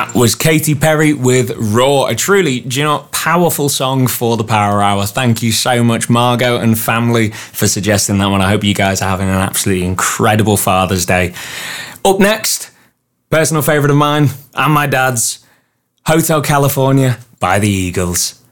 That was Katy Perry with Raw, a truly, powerful song for the Power Hour. Thank you so much, Margot and family, for suggesting that one. I hope you guys are having an absolutely incredible Father's Day. Up next, personal favourite of mine and my dad's, Hotel California by the Eagles.